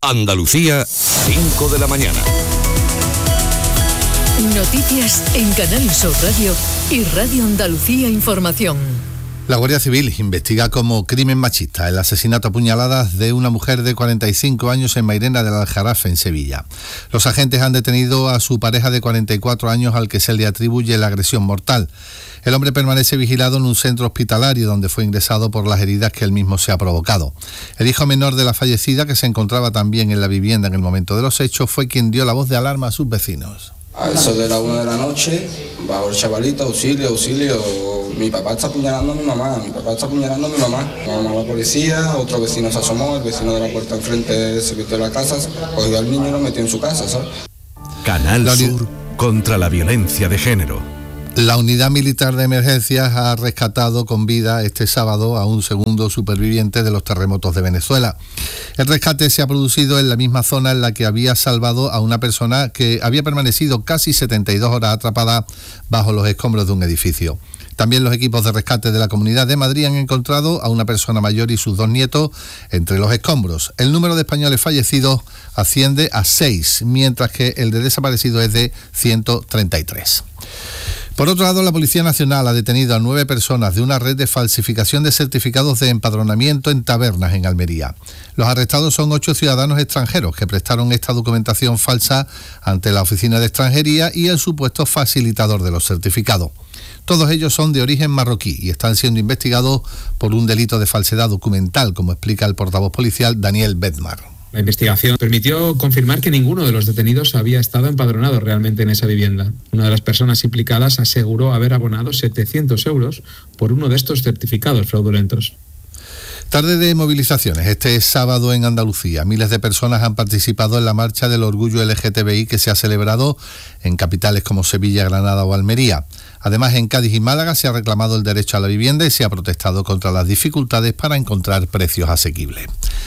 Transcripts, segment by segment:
Andalucía, 5 de la mañana. Noticias en Canal Sur Radio y Radio Andalucía Información. La Guardia Civil investiga como crimen machista el asesinato a puñaladas de una mujer de 45 años en Mairena del Aljarafe, en Sevilla. Los agentes han detenido a su pareja de 44 años al que se le atribuye la agresión mortal. El hombre permanece vigilado en un centro hospitalario donde fue ingresado por las heridas que él mismo se ha provocado. El hijo menor de la fallecida, que se encontraba también en la vivienda en el momento de los hechos, fue quien dio la voz de alarma a sus vecinos. A eso de la 1 de la noche, va el chavalito, auxilio, mi papá está apuñalando a mi mamá, Llamó a la policía, otro vecino se asomó, el vecino de la puerta enfrente se metió en la casa, cogió al niño y lo metió en su casa, ¿sabes? Canal Sur contra la violencia de género. La Unidad Militar de Emergencias ha rescatado con vida este sábado a un segundo superviviente de los terremotos de Venezuela. El rescate se ha producido en la misma zona en la que había salvado a una persona que había permanecido casi 72 horas atrapada bajo los escombros de un edificio. También los equipos de rescate de la Comunidad de Madrid han encontrado a una persona mayor y sus 2 nietos entre los escombros. El número de españoles fallecidos asciende a 6, mientras que el de desaparecidos es de 133. Por otro lado, la Policía Nacional ha detenido a 9 personas de una red de falsificación de certificados de empadronamiento en tabernas en Almería. Los arrestados son 8 ciudadanos extranjeros que prestaron esta documentación falsa ante la Oficina de Extranjería y el supuesto facilitador de los certificados. Todos ellos son de origen marroquí y están siendo investigados por un delito de falsedad documental, como explica el portavoz policial Daniel Bedmar. La investigación permitió confirmar que ninguno de los detenidos había estado empadronado realmente en esa vivienda. Una de las personas implicadas aseguró haber abonado 700 euros por uno de estos certificados fraudulentos. Tarde de movilizaciones este sábado en Andalucía. Miles de personas han participado en la marcha del orgullo LGTBI que se ha celebrado en capitales como Sevilla, Granada o Almería. Además, en Cádiz y Málaga se ha reclamado el derecho a la vivienda y se ha protestado contra las dificultades para encontrar precios asequibles.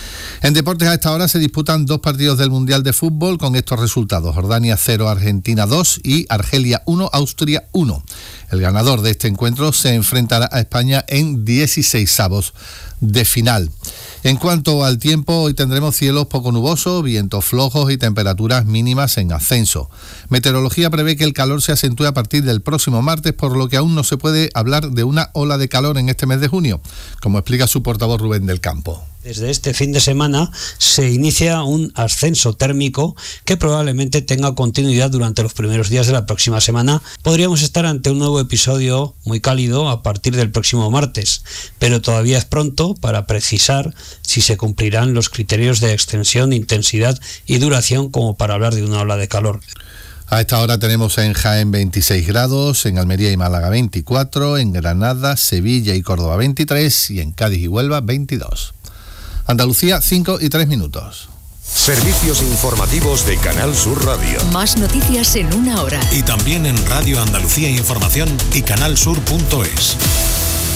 En deportes, a esta hora se disputan 2 partidos del Mundial de Fútbol con estos resultados: Jordania 0, Argentina 2 y Argelia 1, Austria 1. El ganador de este encuentro se enfrentará a España en 16avos de final. En cuanto al tiempo, hoy tendremos cielos poco nubosos, vientos flojos y temperaturas mínimas en ascenso. Meteorología prevé que el calor se acentúe a partir del próximo martes, por lo que aún no se puede hablar de una ola de calor en este mes de junio, como explica su portavoz Rubén del Campo. Desde este fin de semana se inicia un ascenso térmico que probablemente tenga continuidad durante los primeros días de la próxima semana. Podríamos estar ante un nuevo episodio muy cálido a partir del próximo martes, pero todavía es pronto para precisar si se cumplirán los criterios de extensión, intensidad y duración como para hablar de una ola de calor. A esta hora tenemos en Jaén 26 grados, en Almería y Málaga 24, en Granada, Sevilla y Córdoba 23 y en Cádiz y Huelva 22. Andalucía, 5 y 3 minutos. Servicios informativos de Canal Sur Radio. Más noticias en 1 hora. Y también en Radio Andalucía Información y canalsur.es.